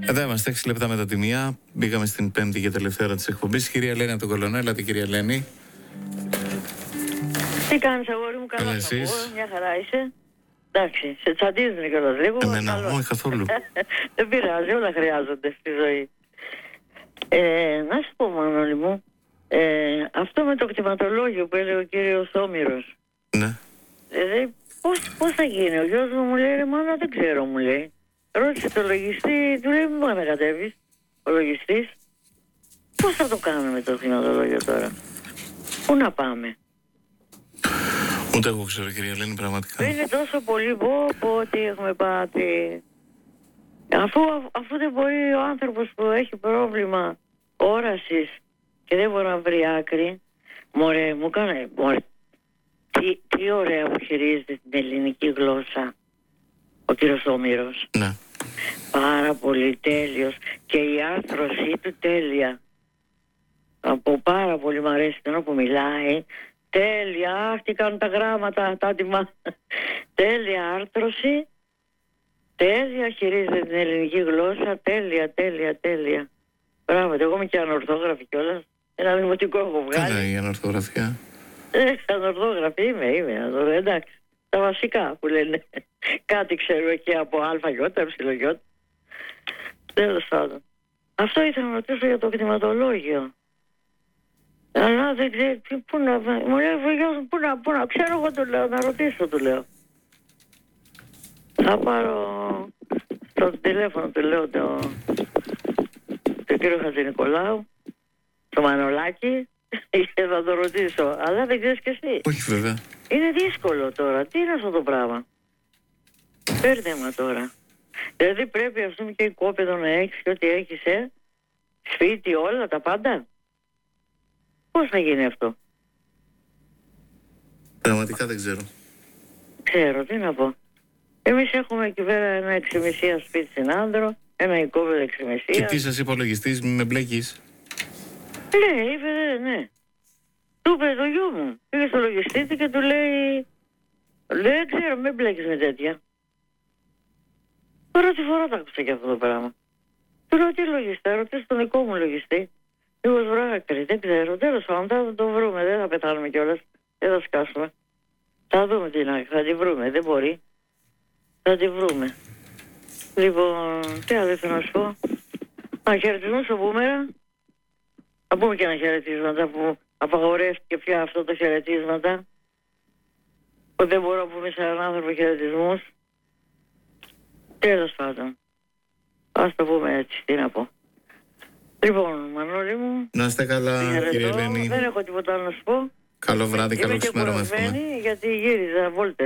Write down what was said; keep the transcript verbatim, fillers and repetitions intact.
Εδώ είμαστε, έξι λεπτά μετά τη μία. Μπήκαμε στην πέμπτη και τελευταία ώρα της εκπομπής. Κυρία Ελένη από τον Κολονό, έλατε κυρία Ελένη. Τι κάνεις αγόρι μου, καλά θα πω, μια χαρά είσαι. Εντάξει, σε τσαντίζουν κιόλας λίγο. Εμένα, όχι καθόλου. Δεν πειράζει, όλα χρειάζονται στη ζωή. Ε, να σου πω Μανώλη μου, ε, αυτό με το κτηματολόγιο που έλεγε ο κύριος Όμηρος. Ναι. Ε, πώς, πώς θα γίνει, ο γιος μου μου λέει, ρε μάνα δεν ξέρω μου λέει. Ρώτησε το λογιστή, του λέει μην μου ανακατεύεις, ο λογιστής. Πώς θα το κάνουμε το κτηματολόγιο τώρα, πού να πάμε. Ούτε εγώ ξέρω κυρία Ελένη πραγματικά. Είναι τόσο πολύ πω ότι έχουμε πάθει. Αφού, αφού δεν μπορεί ο άνθρωπος που έχει πρόβλημα όρασης και δεν μπορεί να βρει άκρη, μωρέ μου κάνε, μωρέ, τι, τι ωραία που χειρίζεται την ελληνική γλώσσα ο κύριος Όμηρος. Ναι. Πάρα πολύ τέλειος και η άρθρωσή του τέλεια. Από πάρα πολύ μου αρέσει τον όπου μιλάει. Τέλεια, αχ τι κάνουν τα γράμματα, τα άτιμα. Τέλεια άρθρωση. Τέλεια χειρίζεται την ελληνική γλώσσα. Τέλεια, τέλεια, τέλεια. Πράγματι, εγώ είμαι και ανορθόγραφη κιόλας. Ένα δημοτικό έχω βγάλει. Καλά η ανορθογραφία. Ε, ανορθόγραφη είμαι, είμαι. Ανορθω... Εντάξει, τα βασικά που λένε. Κάτι ξέρω εκεί από αλφαγιώτα, εψιλογιώτα. Τέλος πάντων. Αυτό ήθελα να ρωτήσω για το κτηματολόγιο. Αλλά δεν ξέρω, πού να... Μου λέει, πού να, πού να... Ξέρω εγώ του λέω, να ρωτήσω του λέω. Θα πάρω στο τηλέφωνο του λέω το, τον κύριο Χατζηνικολάου, το Μανολάκι και θα το ρωτήσω. Αλλά δεν ξέρεις κι εσύ. Όχι βέβαια. Είναι δύσκολο τώρα. Τι είναι αυτό το πράγμα. Πέρδεμα τώρα. Δηλαδή πρέπει ας πούμε και οικόπεδο να έχεις και ό,τι έχεις, ε. Σπίτι όλα τα πάντα. Πώς θα γίνει αυτό. Πραγματικά δεν ξέρω. Ξέρω, τι να πω. Εμείς έχουμε εκεί πέρα ένα εξημισία σπίτι στην Άνδρο, ένα οικόπεδο εξημισία. Και τι σας είπε ο λογιστής, μη με μπλέκεις. Ναι, είπε, ναι, ναι. Του είπε το γιο μου. Πήγε στο λογιστή του και του λέει, δεν ξέρω, μην μπλέκεις με τέτοια. Πρώτη φορά το άκουσα και αυτό το πράγμα. Του λέω, τι λογιστή, ρωτήσω τον δικό μου λογιστή. Λίγο βράκρη, δεν ξέρω, τέλος πάντων, θα το βρούμε, δεν θα πεθάνουμε κιόλας, δεν θα σκάσουμε. Θα δούμε την άκρη, θα τη βρούμε, δεν μπορεί. Θα τη βρούμε. Λοιπόν, τι άλλο θέλω να σου πω. Α, χαιρετισμούς στο Μπούμερα. Θα πούμε και ένα χαιρετίσματα που απαγορεύτηκε πια αυτό το χαιρετίσματα. Που δεν μπορώ να πούμε σε έναν άνθρωπο χαιρετισμούς. Τέλος πάντων. Ας το πούμε έτσι, τι να πω. Λοιπόν, Μανώλη μου. Να είστε καλά, κύριε Ελένη. Δεν έχω τίποτα άλλο να σου πω. Καλό βράδυ, καλό ξημέρωμα. Είμαι και γιατί γύριζα βόλτες.